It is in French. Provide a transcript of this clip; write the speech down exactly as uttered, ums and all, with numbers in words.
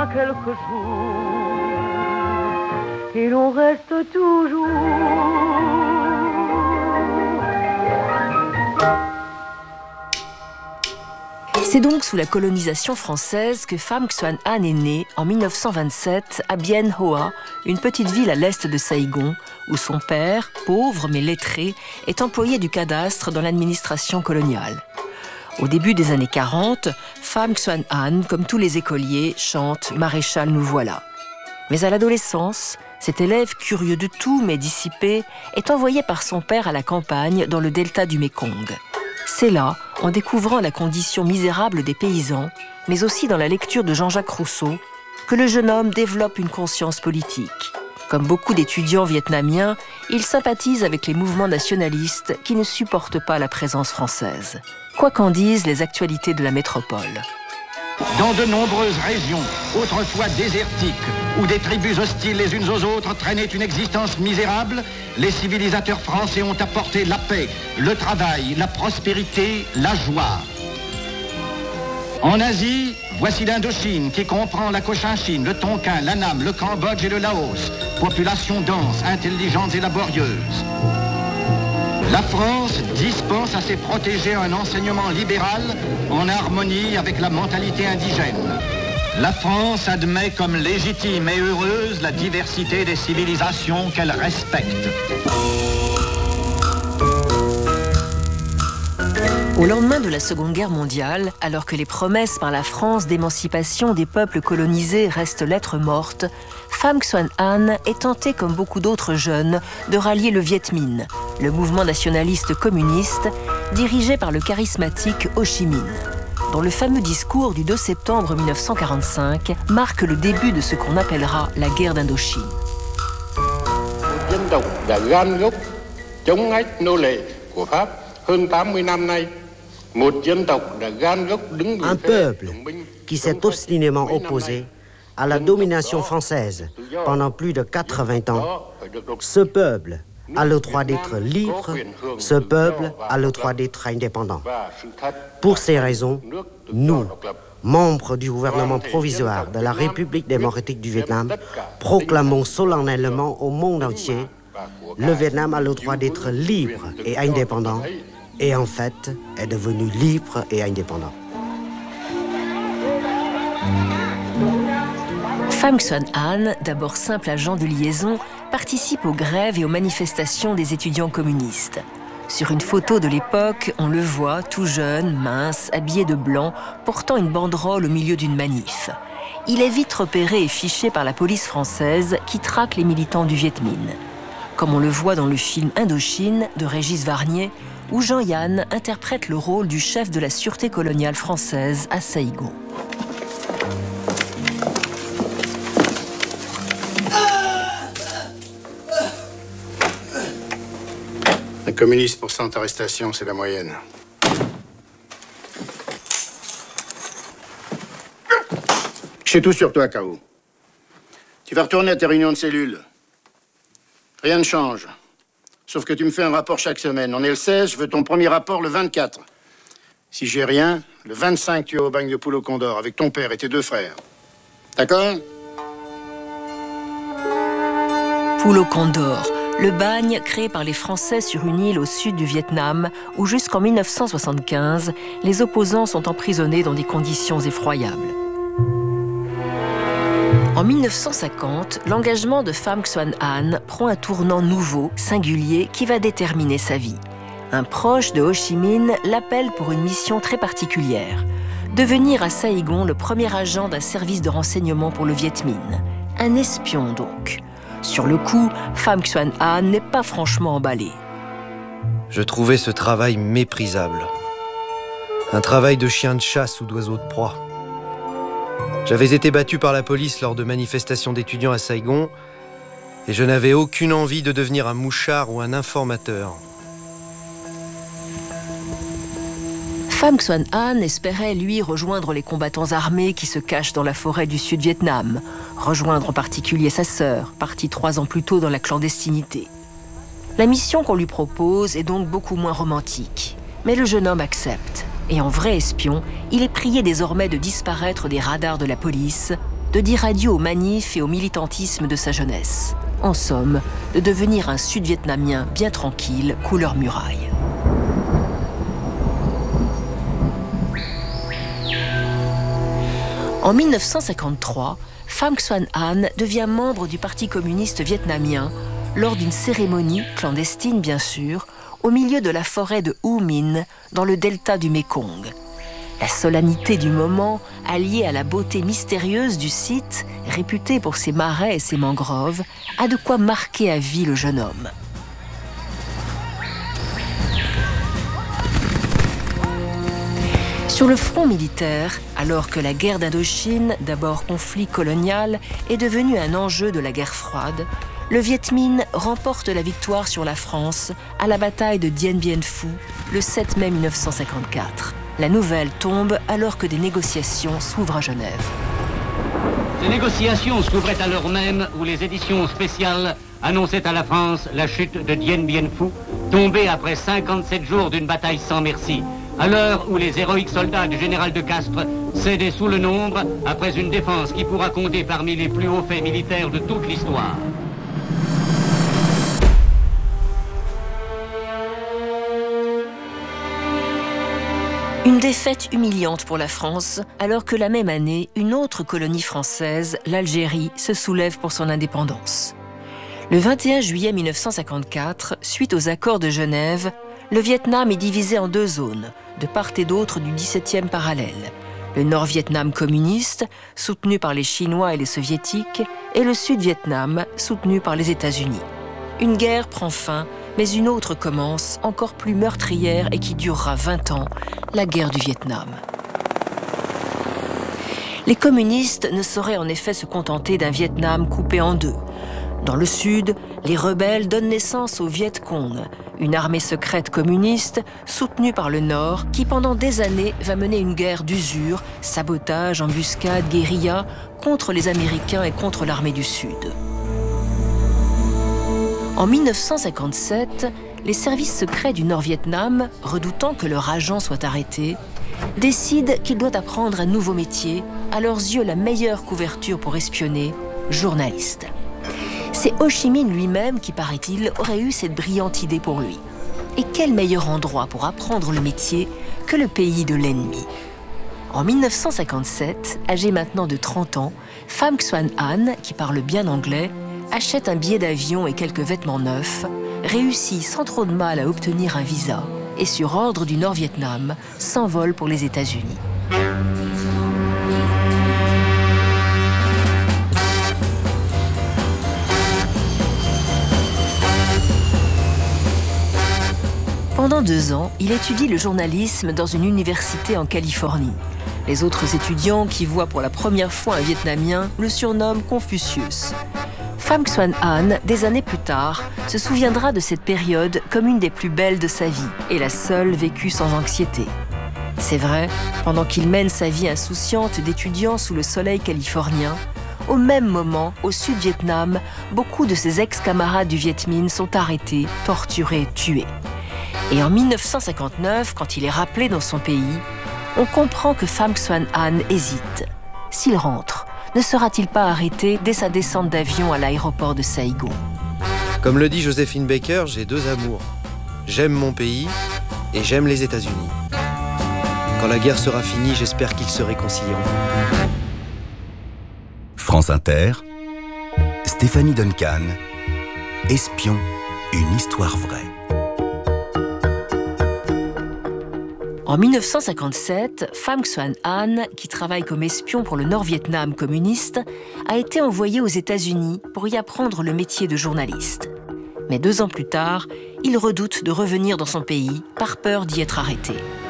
à quelques jours et l'on reste toujours. C'est donc sous la colonisation française que Pham Xuan An est née en mille neuf cent vingt-sept à Bien Hoa, une petite ville à l'est de Saïgon, où son père, pauvre mais lettré, est employé du cadastre dans l'administration coloniale. Au début des années quarante, Pham Xuan An, comme tous les écoliers, chante « Maréchal, nous voilà ». Mais à l'adolescence, cet élève curieux de tout mais dissipé est envoyé par son père à la campagne dans le delta du Mékong. C'est là, en découvrant la condition misérable des paysans, mais aussi dans la lecture de Jean-Jacques Rousseau, que le jeune homme développe une conscience politique. Comme beaucoup d'étudiants vietnamiens, il sympathise avec les mouvements nationalistes qui ne supportent pas la présence française. Quoi qu'en disent les actualités de la métropole. Dans de nombreuses régions, autrefois désertiques, où des tribus hostiles les unes aux autres traînaient une existence misérable, les civilisateurs français ont apporté la paix, le travail, la prospérité, la joie. En Asie, voici l'Indochine qui comprend la Cochinchine, le Tonkin, l'Annam, le Cambodge et le Laos. Population dense, intelligente et laborieuse. La France dispense à ses protégés un enseignement libéral en harmonie avec la mentalité indigène. La France admet comme légitime et heureuse la diversité des civilisations qu'elle respecte. Au lendemain de la Seconde Guerre mondiale, alors que les promesses par la France d'émancipation des peuples colonisés restent lettres mortes, Pham Xuan An est tentée, comme beaucoup d'autres jeunes, de rallier le Viet Minh, le mouvement nationaliste communiste dirigé par le charismatique Ho Chi Minh, dont le fameux discours du deux septembre mille neuf cent quarante-cinq marque le début de ce qu'on appellera la guerre d'Indochine. Un peuple qui s'est obstinément opposé à la domination française pendant plus de quatre-vingts ans, ce peuple a le droit d'être libre, ce peuple a le droit d'être indépendant. Pour ces raisons, nous, membres du gouvernement provisoire de la République démocratique du Vietnam, proclamons solennellement au monde entier: le Vietnam a le droit d'être libre et indépendant, et en fait est devenu libre et indépendant. Pham Xuan An, d'abord simple agent de liaison, participe aux grèves et aux manifestations des étudiants communistes. Sur une photo de l'époque, on le voit tout jeune, mince, habillé de blanc, portant une banderole au milieu d'une manif. Il est vite repéré et fiché par la police française qui traque les militants du Viet Minh. Comme on le voit dans le film Indochine de Régis Varnier, où Jean-Yann interprète le rôle du chef de la sûreté coloniale française à Saïgon. Un communiste pour cent arrestations, c'est la moyenne. Je sais tout sur toi, K O. Tu vas retourner à tes réunions de cellule. Rien ne change. Sauf que tu me fais un rapport chaque semaine. On est le seize, je veux ton premier rapport le vingt-quatre. Si j'ai rien, le vingt-cinq, tu es au bagne de Pulo Condor avec ton père et tes deux frères. D'accord? Pulo Condor, le bagne créé par les Français sur une île au sud du Vietnam, où jusqu'en mille neuf cent soixante-quinze, les opposants sont emprisonnés dans des conditions effroyables. En mille neuf cent cinquante, l'engagement de Pham Xuan An prend un tournant nouveau, singulier, qui va déterminer sa vie. Un proche de Ho Chi Minh l'appelle pour une mission très particulière. Devenir à Saïgon le premier agent d'un service de renseignement pour le Viet Minh. Un espion donc. Sur le coup, Pham Xuan An n'est pas franchement emballé. Je trouvais ce travail méprisable. Un travail de chien de chasse ou d'oiseau de proie. J'avais été battu par la police lors de manifestations d'étudiants à Saïgon et je n'avais aucune envie de devenir un mouchard ou un informateur. Pham Xuan An espérait, lui, rejoindre les combattants armés qui se cachent dans la forêt du Sud-Vietnam, rejoindre en particulier sa sœur, partie trois ans plus tôt dans la clandestinité. La mission qu'on lui propose est donc beaucoup moins romantique, mais le jeune homme accepte. Et en vrai espion, il est prié désormais de disparaître des radars de la police, de dire adieu aux manifs et au militantisme de sa jeunesse. En somme, de devenir un Sud-Vietnamien bien tranquille, couleur muraille. En mille neuf cent cinquante-trois, Pham Xuan An devient membre du Parti communiste vietnamien lors d'une cérémonie, clandestine bien sûr, au milieu de la forêt de U Minh, dans le delta du Mékong. La solennité du moment, alliée à la beauté mystérieuse du site, réputé pour ses marais et ses mangroves, a de quoi marquer à vie le jeune homme. Sur le front militaire, alors que la guerre d'Indochine, d'abord conflit colonial, est devenue un enjeu de la guerre froide, le Viet Minh remporte la victoire sur la France à la bataille de Dien Bien Phu le sept mai mille neuf cent cinquante-quatre. La nouvelle tombe alors que des négociations s'ouvrent à Genève. Ces négociations s'ouvraient à l'heure même où les éditions spéciales annonçaient à la France la chute de Dien Bien Phu, tombée après cinquante-sept jours d'une bataille sans merci. À l'heure où les héroïques soldats du général de Castres cédaient sous le nombre après une défense qui pourra compter parmi les plus hauts faits militaires de toute l'histoire. Une défaite humiliante pour la France, alors que la même année, une autre colonie française, l'Algérie, se soulève pour son indépendance. Le vingt et un juillet mille neuf cent cinquante-quatre, suite aux accords de Genève, le Vietnam est divisé en deux zones, de part et d'autre du dix-septième parallèle. Le Nord-Vietnam communiste, soutenu par les Chinois et les Soviétiques, et le Sud-Vietnam, soutenu par les États-Unis. Une guerre prend fin, mais une autre commence, encore plus meurtrière et qui durera vingt ans, la guerre du Vietnam. Les communistes ne sauraient en effet se contenter d'un Vietnam coupé en deux. Dans le sud, les rebelles donnent naissance au Viet Cong, une armée secrète communiste soutenue par le Nord qui pendant des années va mener une guerre d'usure, sabotage, embuscade, guérilla contre les Américains et contre l'armée du Sud. En mille neuf cent cinquante-sept, les services secrets du Nord-Vietnam, redoutant que leur agent soit arrêté, décident qu'il doit apprendre un nouveau métier, à leurs yeux la meilleure couverture pour espionner, journaliste. C'est Ho Chi Minh lui-même qui, paraît-il, aurait eu cette brillante idée pour lui. Et quel meilleur endroit pour apprendre le métier que le pays de l'ennemi. En mille neuf cent cinquante-sept, âgé maintenant de trente ans, Pham Xuan An, qui parle bien anglais, achète un billet d'avion et quelques vêtements neufs, réussit sans trop de mal à obtenir un visa et, sur ordre du Nord-Vietnam, s'envole pour les États-Unis. Pendant deux ans, il étudie le journalisme dans une université en Californie. Les autres étudiants qui voient pour la première fois un Vietnamien le surnomment Confucius. Pham Xuan An, des années plus tard, se souviendra de cette période comme une des plus belles de sa vie et la seule vécue sans anxiété. C'est vrai, pendant qu'il mène sa vie insouciante d'étudiant sous le soleil californien, au même moment, au Sud-Vietnam, beaucoup de ses ex-camarades du Viet Minh sont arrêtés, torturés, tués. Et en mille neuf cent cinquante-neuf, quand il est rappelé dans son pays, on comprend que Pham Xuan An hésite. S'il rentre, ne sera-t-il pas arrêté dès sa descente d'avion à l'aéroport de Saigon? Comme le dit Joséphine Baker, j'ai deux amours. J'aime mon pays et j'aime les États-Unis. Quand la guerre sera finie, j'espère qu'ils se réconcilieront. France Inter, Stéphanie Duncan, Espion, une histoire vraie. En mille neuf cent cinquante-sept, Pham Xuan An, qui travaille comme espion pour le Nord-Vietnam communiste, a été envoyé aux États-Unis pour y apprendre le métier de journaliste. Mais deux ans plus tard, il redoute de revenir dans son pays par peur d'y être arrêté.